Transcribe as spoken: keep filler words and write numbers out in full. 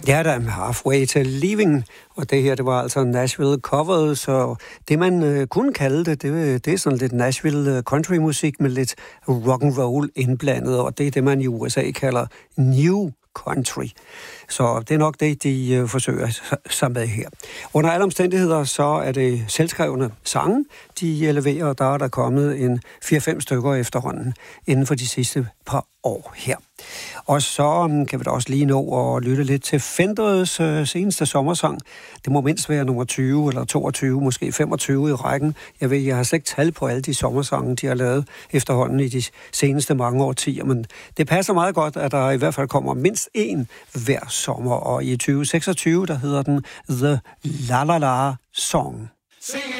Ja, der er Halfway to Leaving, og det her, det var altså Nashville covered, så det man øh, kunne kalde det, det, det er sådan lidt Nashville country musik med lidt rock and roll indblandet, og det er det, man i U S A kalder new country. Så det er nok det, de øh, forsøger sig med her. Under alle omstændigheder, så er det selvskrevne sange, de leverer, og der er der kommet en fire fem stykker efterhånden inden for de sidste par år her. Og så kan vi da også lige nå at lytte lidt til Fenders øh, seneste sommersang. Det må mindst være nummer tyve eller toogtyve, måske femogtyve i rækken. Jeg ved, jeg har slet ikke tal på alle de sommersange, de har lavet efterhånden i de seneste mange årtier, men det passer meget godt, at der i hvert fald kommer mindst en hver sommer, og i tyve seksogtyve, der hedder den The La La La Song.